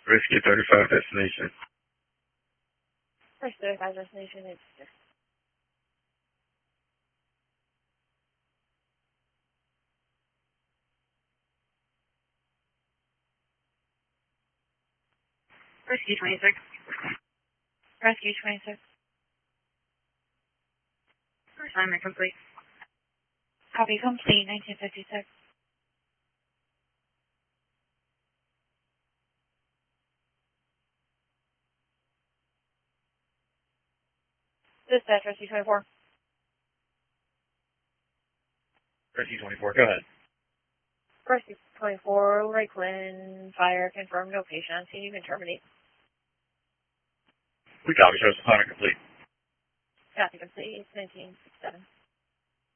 Rescue 35 destination. Rescue 35 destination is Rescue 26. Rescue 26. Assignment complete. Copy complete, 1956. Dispatch, Rescue 24. Rescue 24, go ahead. Rescue 24, Lakeland, fire confirmed, no patient. You can terminate. We copy, shows assignment complete. Copy complete, 1967.